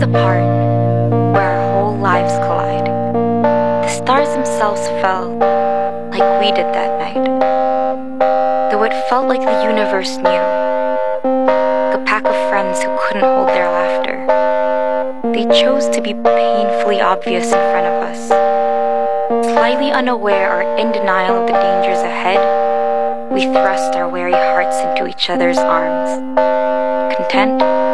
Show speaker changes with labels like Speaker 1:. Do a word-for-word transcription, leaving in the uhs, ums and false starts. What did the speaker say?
Speaker 1: The part where our whole lives collide. The stars themselves fell like we did that night. Though it felt like the universe knew. A pack of friends who couldn't hold their laughter. They chose to be painfully obvious in front of us. Slightly unaware or in denial of the dangers ahead, we thrust our weary hearts into each other's arms. Content